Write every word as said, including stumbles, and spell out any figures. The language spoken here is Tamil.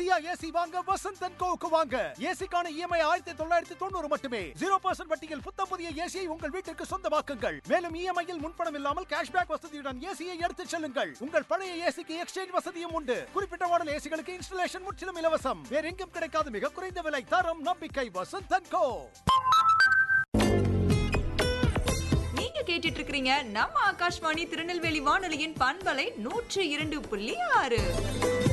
ஈஸியா ஏசி வாங்க வசந்த் அண்ட் கோவுக்கு வாங்க. ஏசிக்கான இஎம்ஐ ஆயிரத்தி தொள்ளாயிரத்தி தொண்ணூறு மட்டுமே. ஜீரோ பர்சன்ட் வட்டியில் புத்தம் புதிய ஏசியை உங்கள் வீட்டிற்கு சொந்தமாக்குங்கள். மேலும் இஎம்ஐயில் முன்பணம் இல்லாமல் கேஷ்பேக் வசதியுடன் ஏசியை எடுத்துச் செல்லுங்கள். உங்கள் பழைய ஏசிக்கு எக்ஸ்சேஞ்ச் வசதியும் உண்டு. குறிப்பிட்ட மாடல் ஏசிகளுக்கு இன்ஸ்டலேஷன் முற்றிலும் இலவசம். வேற எங்கும் கிடைக்காத மிக குறைந்த விலை, தரம், நம்பிக்கை. வசந்த் அண்ட் கோ. நீங்க கேட்டுட்டு இருக்கீங்க நம்ம ஆகாஷ்வாணி திருநெல்வேலி வானொலியின் பண்பலை நூற்று இரண்டு புள்ளி ஆறு.